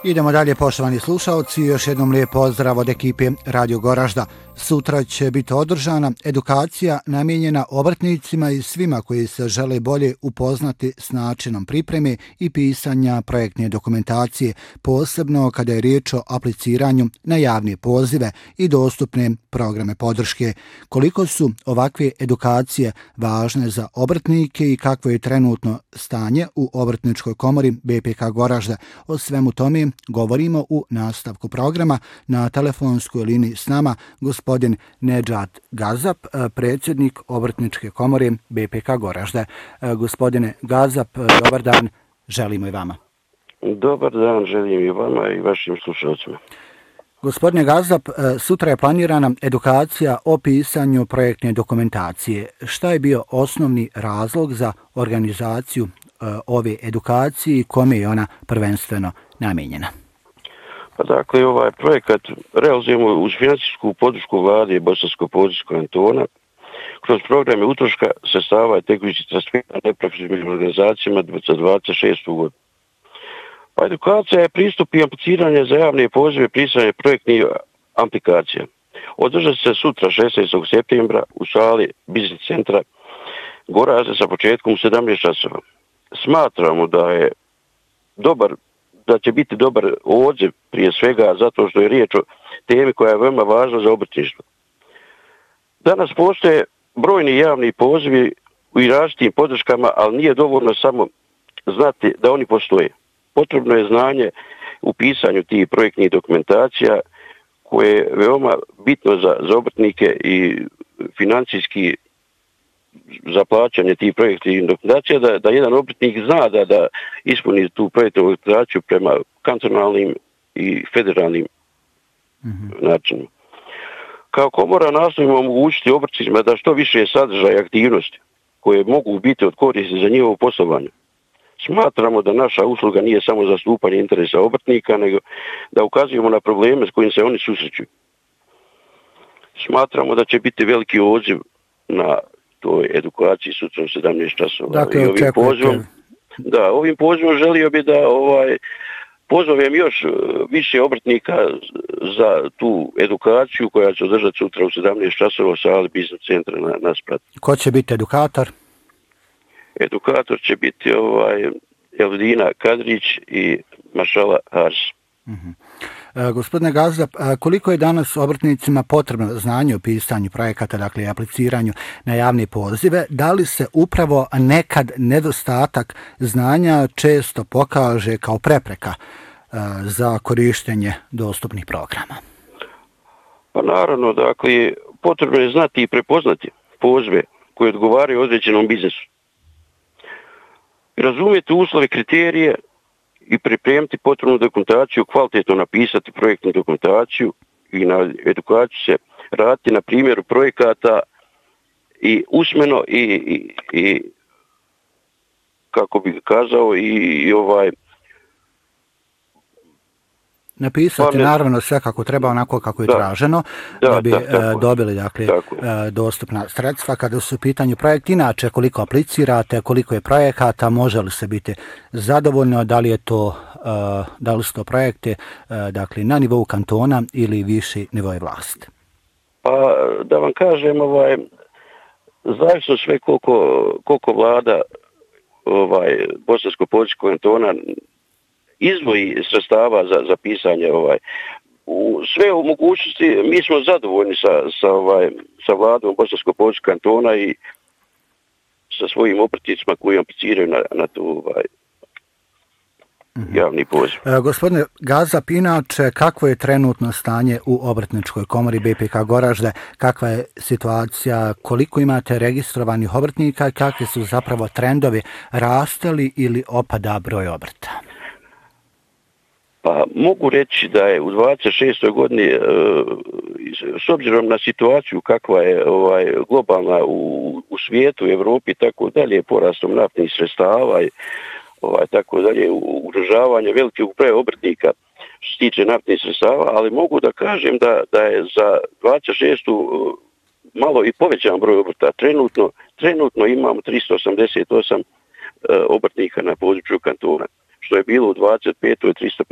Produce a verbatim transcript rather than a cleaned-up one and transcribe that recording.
Idemo dalje, poštovani slušalci, još jednom lijep pozdrav od ekipe Radio Goražda. Sutra će biti održana edukacija namijenjena obrtnicima i svima koji se žele bolje upoznati s načinom pripreme i pisanja projektne dokumentacije, posebno kada je riječ o apliciranju na javne pozive i dostupne programe podrške. Koliko su ovakve edukacije važne za obrtnike i kakvo je trenutno stanje u Obrtničkoj komori B P K Goražda? O svemu tome govorimo u nastavku programa. Na telefonskoj liniji s nama gospodin Nedžad Gazap, predsjednik Obrtničke komore B P K Goražda. Gospodine Gazap, dobar dan, želimo i vama. Dobar dan, želim i vama i vašim slušalcima. Gospodine Gazap, sutra je planirana edukacija o pisanju projektne dokumentacije. Šta je bio osnovni razlog za organizaciju ove edukacije i kome je ona prvenstveno namijenjena? Pa dakle, ovaj projekat realizujemo uz financijsku podršku vlade Bosansko-Posavskog kantona kroz programe utroška sredstava i tekućih transfera neprofitnim organizacijama za dvadeset šestu godinu. Pa edukacija je pristup i apliciranje za javne pozive, pisanje projektnih aplikacija. Održat se sutra šesnaestog septembra u sali Biznis centra Goražde sa početkom u sedamnaest časova. Smatramo da je dobar, da će biti dobar odziv prije svega zato što je riječ o temi koja je veoma važna za obrtništvo. Danas postoje brojni javni pozivi u različitim podrškama, ali nije dovoljno samo znati da oni postoje. Potrebno je znanje u pisanju tih projektnih dokumentacija koje je veoma bitno za, za obrtnike i financijski za plaćanje tih projektnih dokumentacija, da, da jedan obrtnik zna da, da ispuni tu projektnu dokumentaciju prema kantonalnim i federalnim mm-hmm. načinima. Kao komora nastojimo omogućiti obrtnicima da što više sadržaja i aktivnosti koje mogu biti od koristi za njihovo poslovanje. Smatramo da naša usluga nije samo zastupanje interesa obrtnika, nego da ukazujemo na probleme s kojim se oni susreću. Smatramo da će biti veliki odziv na toj edukaciji sutra u sedamnaest časova. Dakle, I ovim pozivom, da, ovim pozivom želio bi da ovaj pozovem još više obrtnika za tu edukaciju koja će održati sutra u sedamnaest časova u sali Biznis centra na, na Sprat. Ko će biti edukator? Edukator će biti ovaj Elvina Kadrić i Mašala Hars. Uh-huh. E, gospodine Gazap, koliko je danas obrtnicima potrebno znanje o pisanju projekata, dakle apliciranju na javne pozive? Da li se upravo nekad nedostatak znanja često pokaže kao prepreka e, za korištenje dostupnih programa? Pa naravno, dakle, potrebno je znati i prepoznati pozive koje odgovaraju određenom biznesu. Razumjeti uslove, kriterije i pripremiti potrebnu dokumentaciju, kvalitetno napisati projektnu dokumentaciju i na edukaciju se raditi na primjeru projekata i usmeno i, i, i kako bih kazao i, i ovaj napisati pa naravno sve kako treba, onako kako je da, traženo, da, da bi da, tako, dobili dakle, dostupna sredstva kada su u pitanju projekti. Inače, koliko aplicirate, koliko je projekata, može li se biti zadovoljno, da li je to, da li su to projekte dakle, na nivou kantona ili viši nivoje vlasti? Pa da vam kažem, ovaj, zavisno sve koliko, koliko vlada ovaj, Bosansko-Posavskog kantona izvoji sredstava za, za pisanje ovaj u sve u mogućnosti. Mi smo zadovoljni sa, sa, ovaj, sa vladom Bosansko-Posavskog kantona i sa svojim obrtnicima koji apliciraju na, na tu ovaj, mm-hmm. javni poziv. E, gospodine Gazap, inače, kakvo je trenutno stanje u Obrtničkoj komori B P K Goražde? Kakva je situacija? Koliko imate registrovanih obrtnika i kakvi su zapravo trendovi? Raste li ili opada broj obrta? Pa mogu reći da je u dvadeset šestoj godini, e, s obzirom na situaciju kakva je ovaj, globalna u, u svijetu, Evropi, tako dalje, porastom naftnih sredstava i ovaj, tako dalje, ugrožavanje velikog broja obrtnika što se tiče naftnih sredstava, ali mogu da kažem da, da je za dvadeset šestu malo i povećan broj obrta. Trenutno, trenutno imamo tristo osamdeset osam e, obrtnika na području kantona, što je bilo u dvadeset petoj tristo